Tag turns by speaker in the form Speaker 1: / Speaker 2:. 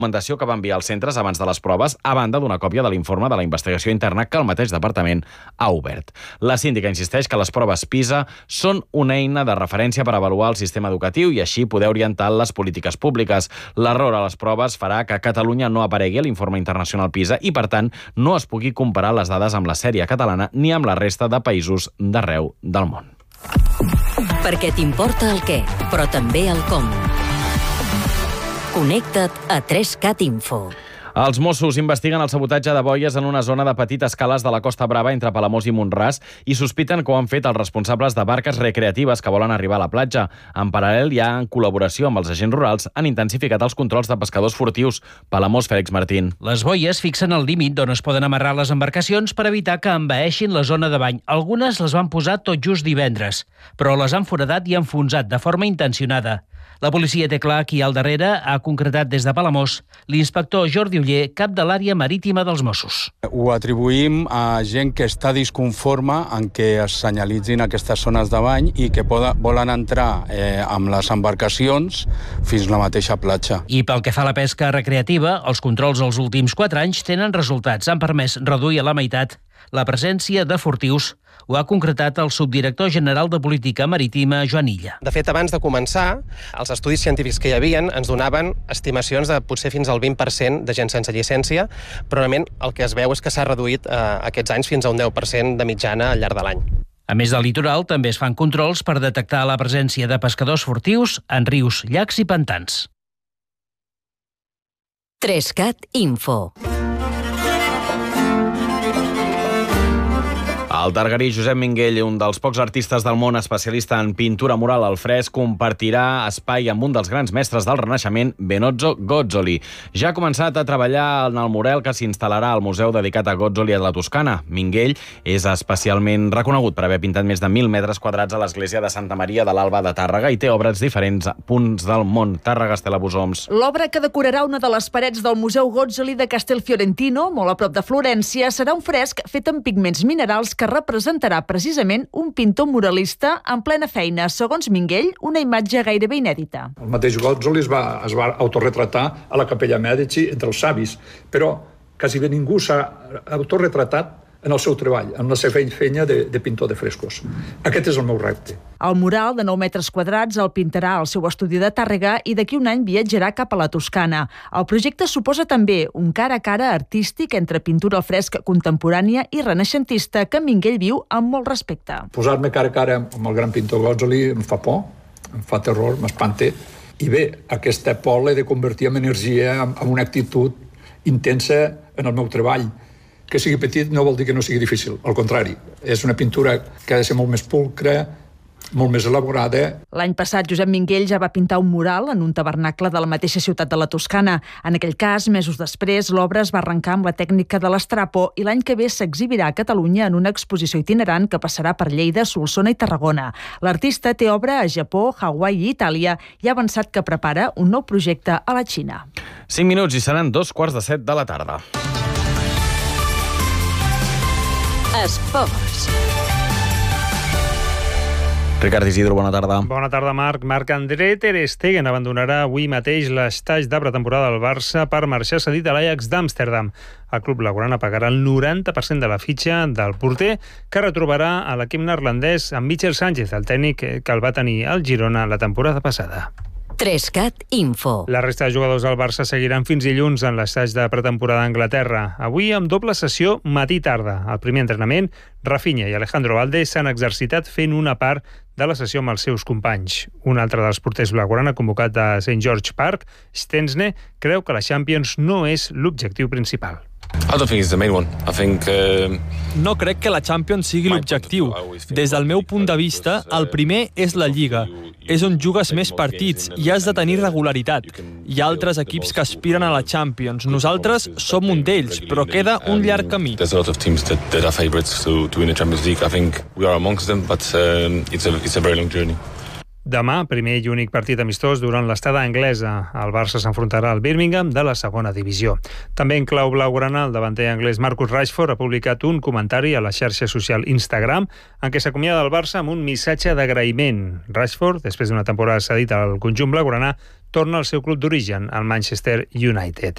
Speaker 1: documentació que va enviar als centres abans de les proves, a banda d'una còpia de l'informe de la investigació interna que el mateix departament ha obert. La síndica insisteix que les proves PISA són una eina de referència per avaluar el sistema educatiu i així poder orientar les polítiques públiques. L'error a les proves farà que Catalunya no aparegui a l'informe internacional PISA i, per tant, no es pugui comparar les dades amb la sèrie catalana ni amb la resta de països d'arreu del món.
Speaker 2: Perquè t'importa el què, però també el com. Connecta't a 3CAT Info.
Speaker 1: Els Mossos investiguen el sabotatge de boies en una zona de petites cales de la Costa Brava entre Palamós i Mont-ras i sospiten que ho han fet els responsables de barques recreatives que volen arribar a la platja. En paral·lel, ja en col·laboració amb els agents rurals, han intensificat els controls de pescadors furtius. Palamós, Fèlix Martín.
Speaker 3: Les boies fixen el límit d'on es poden amarrar les embarcacions per evitar que envaeixin la zona de bany. Algunes les van posar tot just divendres, però les han foradat i enfonsat de forma intencionada. La policia té clar qui al darrere, ha concretat des de Palamós l'inspector Jordi Oller, cap de l'àrea marítima dels Mossos.
Speaker 4: Ho atribuïm a gent que està disconforme en què es senyalitzin aquestes zones de bany i que volen entrar amb les embarcacions fins a la mateixa platja.
Speaker 3: I pel que fa a la pesca recreativa, els controls els últims 4 anys tenen resultats. Han permès reduir a la meitat la presència de furtius. Ho ha concretat el subdirector general de Política Marítima, Joan Illa.
Speaker 5: De fet, abans de començar, els estudis científics que hi havien ens donaven estimacions de potser fins al 20% de gent sense llicència, però realment el que es veu és que s'ha reduït aquests anys fins a un 10% de mitjana al llarg de l'any.
Speaker 3: A més del litoral, també es fan controls per detectar la presència de pescadors furtius en rius, llacs i pantans.
Speaker 2: 3CAT Info.
Speaker 1: El targarí Josep Minguell, un dels pocs artistes del món especialista en pintura mural al fresc, compartirà espai amb un dels grans mestres del Renaixement, Benozzo Gozzoli. Ja ha començat a treballar en el mural que s'instal·larà al museu dedicat a Gozzoli a la Toscana. Minguell és especialment reconegut per haver pintat més de 1.000 metres quadrats a l'església de Santa Maria de l'Alba de Tàrrega i té obres diferents punts del món. Tàrrega, Estela Busoms.
Speaker 6: L'obra que decorarà una de les parets del Museu Gozzoli de Castelfiorentino, molt a prop de Florència, serà un fresc fet amb pigments minerals que representarà precisament un pintor muralista en plena feina. Segons Minguell, una imatge gairebé inèdita.
Speaker 7: El mateix Gozzoli es va autorretratar a la Capella Mèdici entre els savis, però quasi bé ningú s'ha autorretratat en el seu treball, en la seva feina de pintor de frescos. Aquest és el meu repte.
Speaker 6: El mural, de 9 metres quadrats, el pintarà al seu estudi de Tàrrega i d'aquí un any viatjarà cap a la Toscana. El projecte suposa també un cara a cara artístic entre pintura al fresc contemporània i renaixentista que Minguell viu amb molt respecte.
Speaker 7: Posar-me cara a cara amb el gran pintor Gozzoli em fa por, em fa terror, m'espante. I bé, aquesta por l'he de convertir en energia, en una actitud intensa en el meu treball. Que sigui petit no vol dir que no sigui difícil, al contrari. És una pintura que ha de ser molt més pulcra, molt més elaborada.
Speaker 6: L'any passat, Josep Minguell ja va pintar un mural en un tabernacle de la mateixa ciutat de la Toscana. En aquell cas, mesos després, l'obra es va arrencar amb la tècnica de l'estrapo i l'any que ve s'exhibirà a Catalunya en una exposició itinerant que passarà per Lleida, Solsona i Tarragona. L'artista té obra a Japó, Hawaii i Itàlia i ha avançat que prepara un nou projecte a la Xina.
Speaker 1: 5 minuts i seran 2:45 de la tarda.
Speaker 2: Esports.
Speaker 1: Ricard Isidro, bona tarda.
Speaker 8: Bona tarda, Marc. Marc-André ter Stegen abandonarà avui mateix l'estatge de pretemporada del Barça per marxar cedit a l'Ajax d'Amsterdam. El club blaugrana pagarà el 90% de la fitxa del porter, que retrobarà a l'equip neerlandès amb Michel Sánchez, el tècnic que el va tenir al Girona la temporada passada.
Speaker 2: 3CAT Info.
Speaker 8: La resta de jugadors del Barça seguiran fins dilluns en l'estatge de pretemporada a Anglaterra. Avui amb doble sessió matí-tarda. Al primer entrenament, Rafinha i Alejandro Valde s'han exercitat fent una part de la sessió amb els seus companys. Un altre dels porters blaugrana convocat a St. George Park, Stensne, creu que la Champions no és l'objectiu principal.
Speaker 9: No crec que la Champions sigui l'objectiu. Des del meu punt de vista, el primer és la Lliga. És on jugues més partits i has de tenir regularitat. Hi ha altres equips que aspiren a la Champions. Nosaltres som un d'ells, però queda un llarg camí.
Speaker 8: Demà, primer i únic partit amistós durant l'estada anglesa. El Barça s'enfrontarà al Birmingham de la segona divisió. També en clau blaugrana, el davanter anglès Marcus Rashford ha publicat un comentari a la xarxa social Instagram en què s'acomiada del Barça amb un missatge d'agraïment. Rashford, després d'una temporada cedit al conjunt blaugrana, torna al seu club d'origen, al Manchester United.